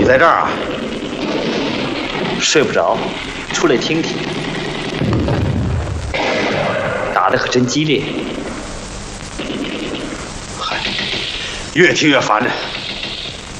你在这儿啊？ 睡不着，出来听听。打得可真激烈。 嗨，越听越烦呢。